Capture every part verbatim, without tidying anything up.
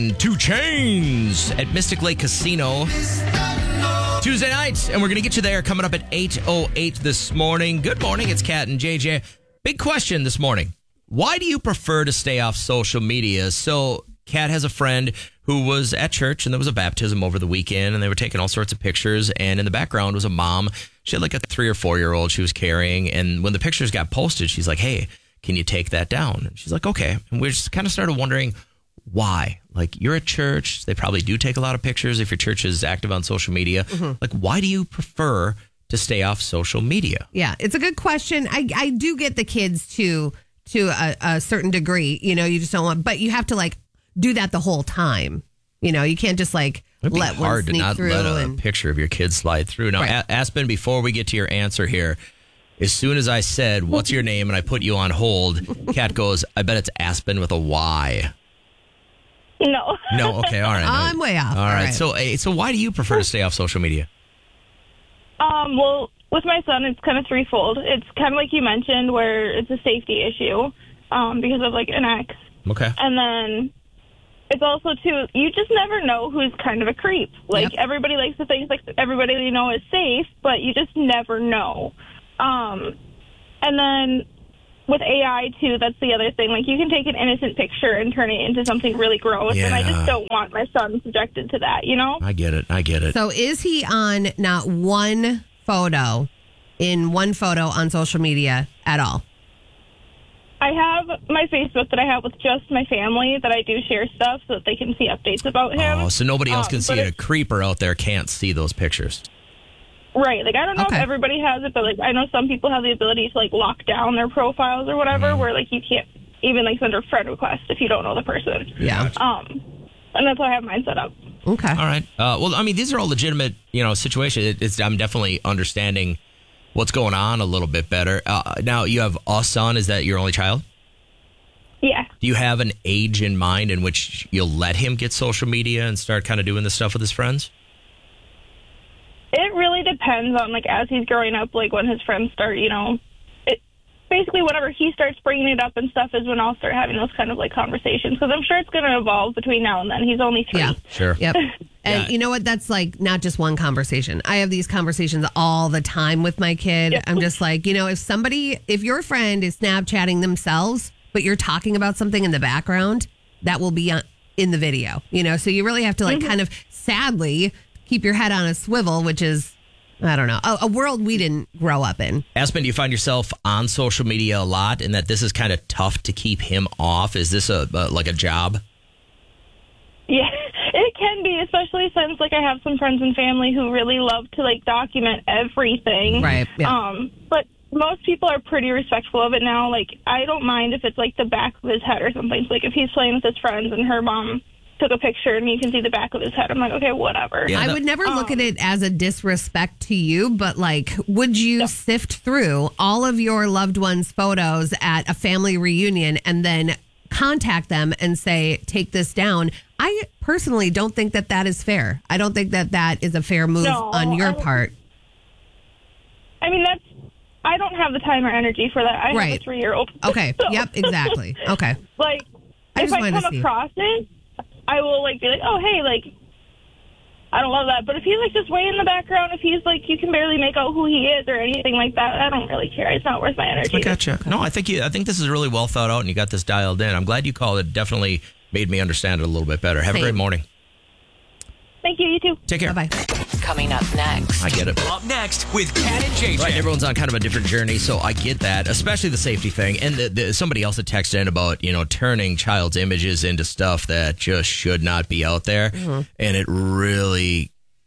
and Two Chains at Mystic Lake Casino Tuesday night. And we're going to get you there coming up at eight oh eight this morning. Good morning. It's Kat and J J. Big question this morning. Why do you prefer to stay off social media? So Kat has a friend who was at church and there was a baptism over the weekend and they were taking all sorts of pictures. And in the background was a mom. She had like a three or four year old she was carrying. And when the pictures got posted, she's like, hey, can you take that down? And she's like, okay. And we just kind of started wondering why. Like, you're at church. They probably do take a lot of pictures if your church is active on social media. Mm-hmm. Like, why do you prefer to stay off social media? Yeah, it's a good question. I, I do get the kids to to a, a certain degree. You know, you just don't want, but you have to like do that the whole time. You know, you can't just like It'd let be one hard to sneak not through let a and, picture of your kid slide through. Now, Right. A- Aspen, before we get to your answer here, as soon as I said, what's your name? And I put you on hold, Kat goes, I bet it's Aspen with a Y. No. No, okay, all right. I'm way off. All All right. right. So, eh, so why do you prefer to stay off social media? Um, well, with my son, it's kind of threefold. It's kind of like you mentioned, where it's a safety issue um, because of like an ex. Okay. And then it's also, too, you just never know who's kind of a creep. Like, Yep. everybody likes to think like everybody you know is safe, but you just never know. Um, and then with A I, too, that's the other thing. Like, you can take an innocent picture and turn it into something really gross, and I Yeah. just don't want my son subjected to that, you know? I get it. I get it. So is he on not one photo in one photo on social media at all? I have my Facebook that I have with just my family that I do share stuff so that they can see updates about him. Oh, so nobody else Um, can see but it. A it's- creeper out there can't see those pictures. Right. Like, I don't know Okay. if everybody has it, but, like, I know some people have the ability to, like, lock down their profiles or whatever, Mm-hmm. where, like, you can't even, like, send a friend request if you don't know the person. Yeah. Um, and that's how I have mine set up. Okay. All right. Uh, well, I mean, these are all legitimate, you know, situations. It, it's, I'm definitely understanding what's going on a little bit better. Uh, now, you have a son. Is that your only child? Yeah. Do you have an age in mind in which you'll let him get social media and start kind of doing this stuff with his friends? It really depends on, like, as he's growing up, like, when his friends start, you know, it basically whenever he starts bringing it up and stuff is when I'll start having those kind of, like, conversations. Because I'm sure it's going to evolve between now and then. He's only three. Yeah. Sure. Yep. And Yeah. you know what? That's like not just one conversation. I have these conversations all the time with my kid. Yeah. I'm just like, you know, if somebody, if your friend is Snapchatting themselves, but you're talking about something in the background, that will be on, in the video, you know? So you really have to like Mm-hmm. kind of sadly keep your head on a swivel, which is, I don't know, a, a world we didn't grow up in. Aspen, do you find yourself on social media a lot and that this is kind of tough to keep him off? Is this a, a like a job? Yeah, it can be, especially since, like, I have some friends and family who really love to, like, document everything. Right, yeah. Um, but most people are pretty respectful of it now. Like, I don't mind if it's, like, the back of his head or something. So, like, if he's playing with his friends and her mom took a picture and you can see the back of his head, I'm like, okay, whatever. Yeah. I would never look Um, at it as a disrespect to you, but like, would you sift through all of your loved ones' photos at a family reunion and then contact them and say, take this down? I personally don't think that that is fair. I don't think that that is a fair move No, on your I don't- part. I mean, that's, I don't have the time or energy for that. I have Right. a three-year-old. Okay. So, Yep, exactly. Okay. Like, I if just I wanted to come see. across it, I will, like, be like, oh, hey, like, I don't love that. But if he's, like, just way in the background, if he's, like, you can barely make out who he is or anything like that, I don't really care. It's not worth my energy. I gotcha. No, I think you. I think this is really well thought out, and you got this dialed in. I'm glad you called. It definitely made me understand it a little bit better. Have Same. a great morning. Thank you. You too. Take care. Bye bye. Coming up next. I get it. Up next with Kat and J J. Right, everyone's on kind of a different journey, so I get that, especially the safety thing. And the, the, somebody else had texted in about, you know, turning child's images into stuff that just should not be out there. Mm-hmm. And it really,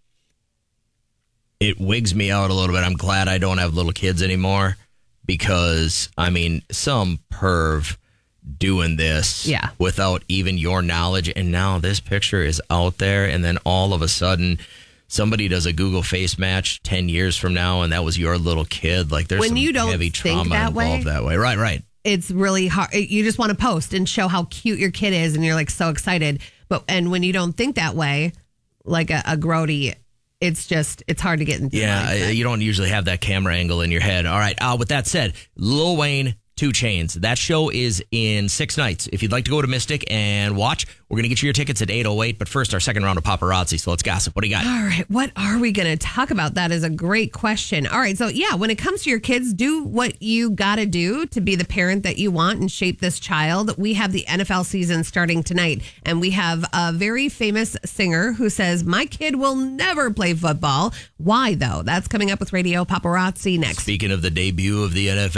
it wigs me out a little bit. I'm glad I don't have little kids anymore because, I mean, some perv doing this Yeah. without even your knowledge. And now this picture is out there, and then all of a sudden somebody does a Google face match ten years from now, and that was your little kid. Like, there's When some you don't heavy think trauma that involved way- that way. Right, right. It's really hard. You just want to post and show how cute your kid is, and you're like so excited. But and when you don't think that way, like a, a grody, it's just it's hard to get into. Yeah, the mindset. you don't usually have that camera angle in your head. All right. Uh, with that said, Lil Wayne, two Chainz. That show is in six nights. If you'd like to go to Mystic and watch, we're going to get you your tickets at eight oh eight. But first, our second round of paparazzi. So let's gossip. What do you got? All right. What are we going to talk about? That is a great question. All right. So, yeah, when it comes to your kids, do what you got to do to be the parent that you want and shape this child. We have the N F L season starting tonight, and we have a very famous singer who says, my kid will never play football. Why, though? That's coming up with Radio Paparazzi next. Speaking of the debut of the N F L.